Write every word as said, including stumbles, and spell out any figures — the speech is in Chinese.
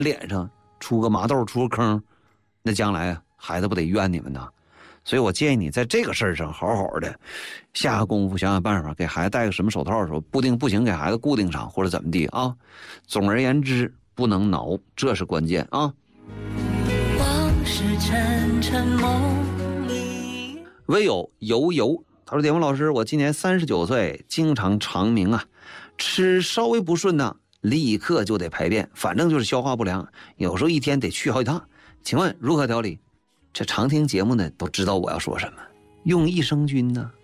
脸上出个麻豆出个坑，那将来孩子不得怨你们呢？所以我建议你在这个事儿上好好的下下功夫，想想办法，给孩子戴个什么手套的时候，不定不行给孩子固定上或者怎么地啊。总而言之，不能挠，这是关键啊。往事沉沉梦里，唯有游游。他说：“点峰老师，我今年三十九岁，经常肠鸣啊，吃稍微不顺呢，立刻就得排便，反正就是消化不良，有时候一天得去好几趟。请问如何调理？”这常听节目呢都知道我要说什么，用益生菌呢。